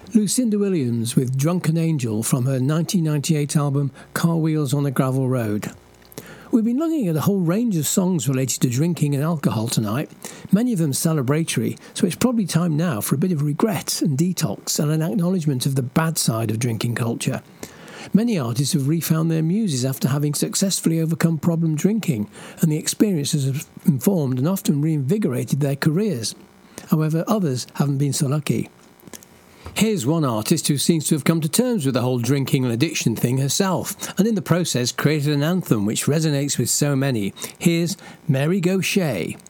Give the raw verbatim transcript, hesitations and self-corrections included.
Lucinda Williams with Drunken Angel from her nineteen ninety-eight album Car Wheels on a Gravel Road. We've been looking at a whole range of songs related to drinking and alcohol tonight, many of them celebratory, so it's probably time now for a bit of regret and detox and an acknowledgement of the bad side of drinking culture. Many artists have refound their muses after having successfully overcome problem drinking, and the experiences have informed and often reinvigorated their careers. However, others haven't been so lucky. Here's one artist who seems to have come to terms with the whole drinking and addiction thing herself, and in the process created an anthem which resonates with so many. Here's Mary Gauthier.